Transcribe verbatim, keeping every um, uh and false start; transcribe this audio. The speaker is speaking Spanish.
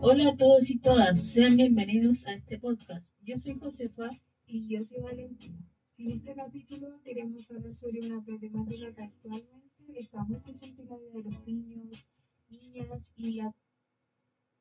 Hola a todos y todas, sean bienvenidos a este podcast. Yo soy Josefa. Y yo soy Valentina. En este capítulo queremos hablar sobre una problemática que actualmente está muy presente en la vida de los niños, niñas y a